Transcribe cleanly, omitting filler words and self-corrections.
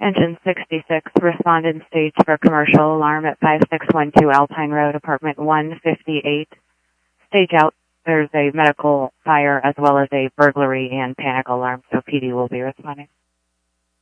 Engine 66, respond in stage for commercial alarm at 5612 Alpine Road, apartment 158. Stage out. There's a medical fire as well as a burglary and panic alarm, so PD will be responding.